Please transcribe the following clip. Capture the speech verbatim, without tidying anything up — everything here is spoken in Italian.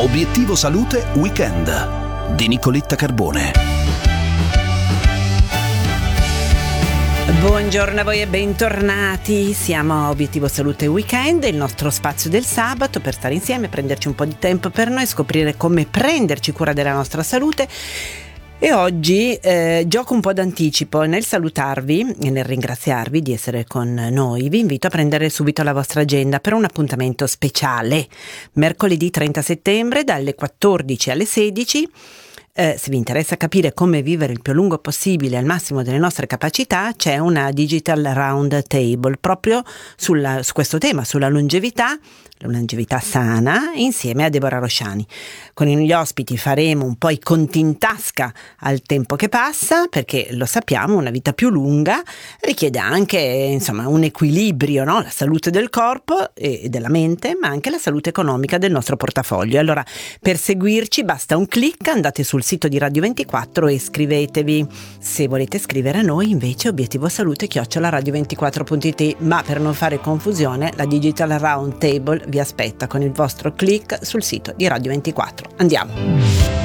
Obiettivo Salute Weekend di Nicoletta Carbone. Buongiorno a voi e bentornati. Siamo a Obiettivo Salute Weekend, il nostro spazio del sabato per stare insieme, prenderci un po' di tempo per noi, scoprire come prenderci cura della nostra salute. E oggi eh, gioco un po' d'anticipo nel salutarvi e nel ringraziarvi di essere con noi. Vi invito a prendere subito la vostra agenda per un appuntamento speciale mercoledì trenta settembre dalle quattordici alle sedici. Eh, se vi interessa capire come vivere il più a lungo possibile al massimo delle nostre capacità, c'è una Digital Round Table proprio sulla, su questo tema, sulla longevità, la longevità sana, insieme a Deborah Rosciani. Con gli ospiti faremo un po' i conti in tasca al tempo che passa, perché lo sappiamo, una vita più lunga richiede anche insomma un equilibrio, no? La salute del corpo e della mente, ma anche la salute economica del nostro portafoglio. Allora, per seguirci basta un clic, andate sul sito di Radio ventiquattro e iscrivetevi. Se volete scrivere a noi invece obiettivo salute chiocciola radio ventiquattro punto it, ma per non fare confusione la Digital Round Table vi aspetta con il vostro click sul sito di Radio ventiquattro. Andiamo!